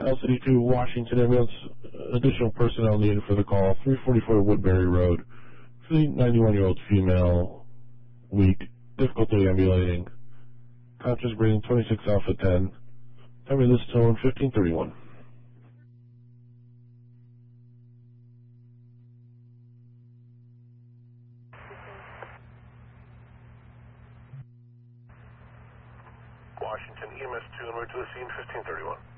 LCD2 Washington ambulance, additional personnel needed for the call, 344 Woodbury Road. 91-year-old female, weak, difficulty ambulating, conscious breathing, 26 Alpha 10. Tell me this tone, 1531. Washington EMS 2 en route to the scene, 1531.